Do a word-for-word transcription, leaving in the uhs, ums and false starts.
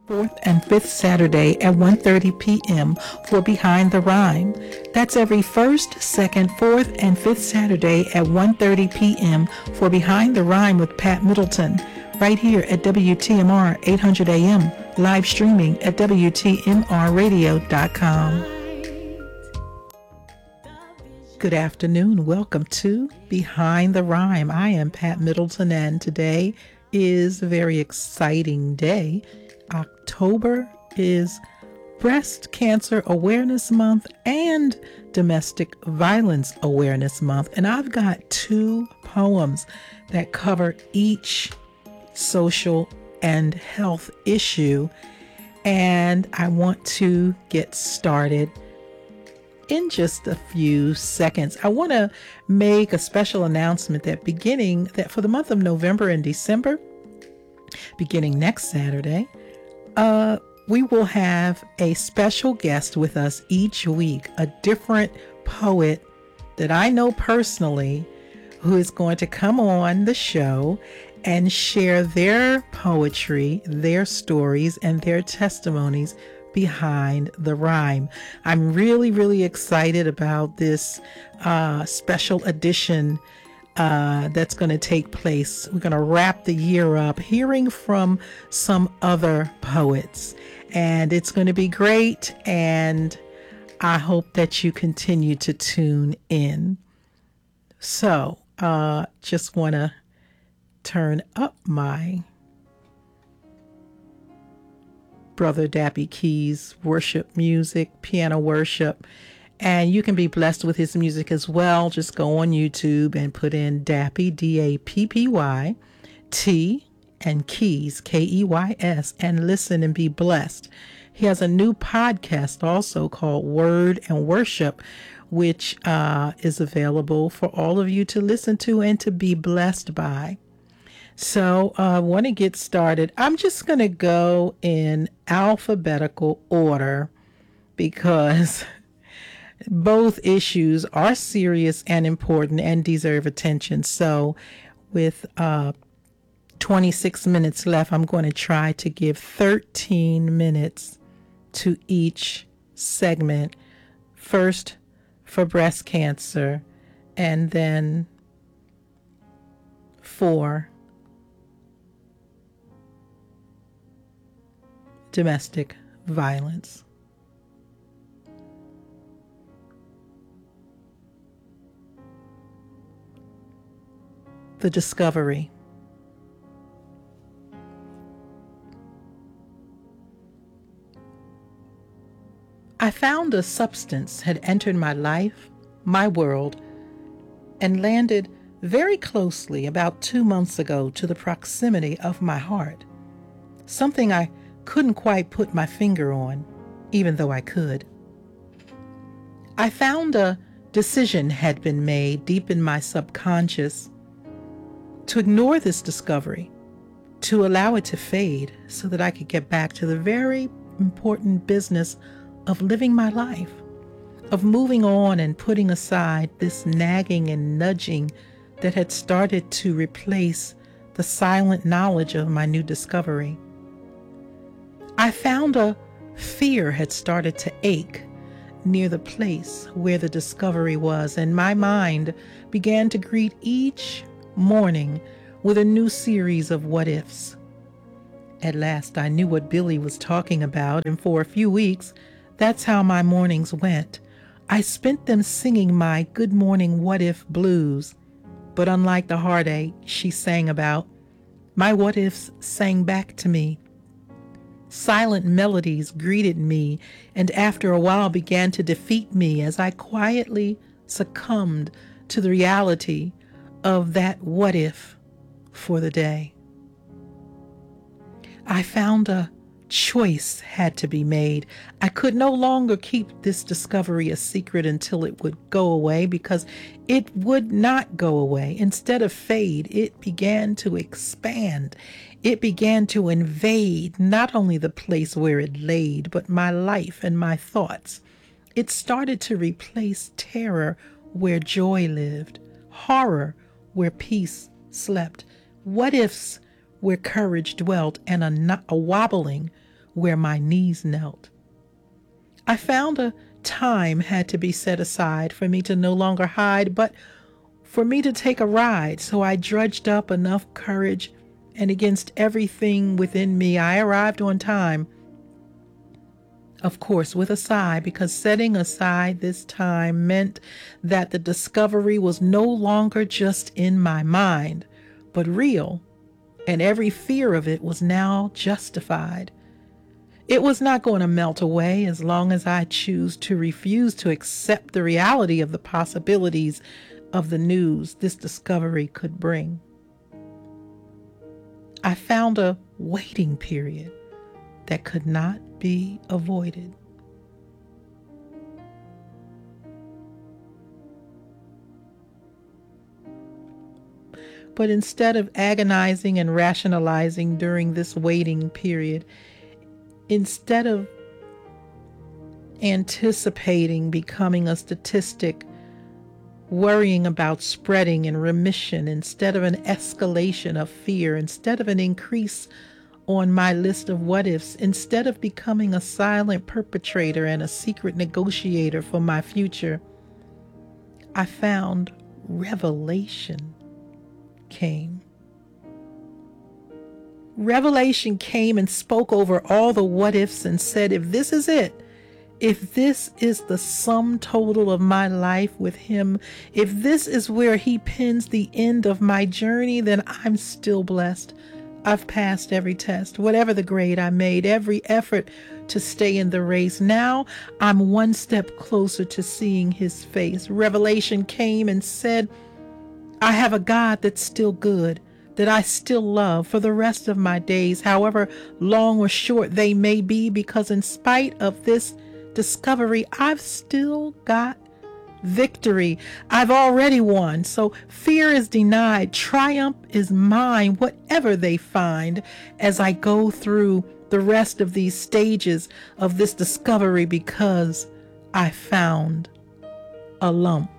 fourth and fifth Saturday at one thirty p.m. for Behind the Rhyme. That's every first, second, fourth, and fifth Saturday at one thirty p.m. for Behind the Rhyme with Pat Middleton, right here at W T M R eight hundred A M, live streaming at W T M R radio dot com. Good afternoon. Welcome to Behind the Rhyme. I am Pat Middleton, and today is a very exciting day. October is Breast Cancer Awareness Month and Domestic Violence Awareness Month. And I've got two poems that cover each social and health issue. And I want to get started in just a few seconds. I want to make a special announcement that beginning that for the month of November and December, beginning next Saturday, uh, we will have a special guest with us each week, a different poet that I know personally who is going to come on the show and share their poetry, their stories, and their testimonies behind the rhyme. I'm really, really excited about this uh, special edition uh, that's going to take place. We're going to wrap the year up hearing from some other poets, and it's going to be great, and I hope that you continue to tune in. So, uh, just want to turn up my Brother Dappy Keys worship music, piano worship, and you can be blessed with his music as well. Just go on YouTube and put in Dappy, D A P P Y, T, and Keys, K E Y S, and listen and be blessed. He has a new podcast also called Word and Worship, which uh, is available for all of you to listen to and to be blessed by. So I uh, want to get started. I'm just going to go in alphabetical order because both issues are serious and important and deserve attention. So with uh, twenty-six minutes left, I'm going to try to give thirteen minutes to each segment. First for breast cancer, and then for domestic violence. The discovery. I found a substance had entered my life, my world, and landed very closely about two months ago to the proximity of my heart. Something I couldn't quite put my finger on, even though I could. I found a decision had been made deep in my subconscious to ignore this discovery, to allow it to fade so that I could get back to the very important business of living my life, of moving on and putting aside this nagging and nudging that had started to replace the silent knowledge of my new discovery. I found a fear had started to ache near the place where the discovery was, and my mind began to greet each morning with a new series of what-ifs. At last I knew what Billy was talking about, and for a few weeks, that's how my mornings went. I spent them singing my Good Morning What-If blues, but unlike the heartache she sang about, my what-ifs sang back to me. Silent melodies greeted me, and after a while began to defeat me as I quietly succumbed to the reality of that what if for the day. I found a choice had to be made. I could no longer keep this discovery a secret until it would go away, because it would not go away. Instead of fade, it began to expand. It began to invade not only the place where it laid, but my life and my thoughts. It started to replace terror where joy lived, horror where peace slept, what ifs where courage dwelt, and a, a wobbling where my knees knelt. I found a time had to be set aside for me to no longer hide, but for me to take a ride. So I drudged up enough courage, and against everything within me, I arrived on time. Of course, with a sigh, because setting aside this time meant that the discovery was no longer just in my mind, but real, and every fear of it was now justified. It was not going to melt away as long as I choose to refuse to accept the reality of the possibilities of the news this discovery could bring. I found a waiting period that could not be avoided. But instead of agonizing and rationalizing during this waiting period, instead of anticipating becoming a statistic, worrying about spreading and remission, instead of an escalation of fear, instead of an increase on my list of what ifs, instead of becoming a silent perpetrator and a secret negotiator for my future, I found revelation came. Revelation came and spoke over all the what ifs and said, if this is it, if this is the sum total of my life with him, if this is where he pins the end of my journey, then I'm still blessed. I've passed every test, whatever the grade I made, every effort to stay in the race. Now I'm one step closer to seeing his face. Revelation came and said, I have a God that's still good, that I still love for the rest of my days, however long or short they may be, because in spite of this discovery, I've still got victory. I've already won. So fear is denied. Triumph is mine, whatever they find, as I go through the rest of these stages of this discovery, because I found a lump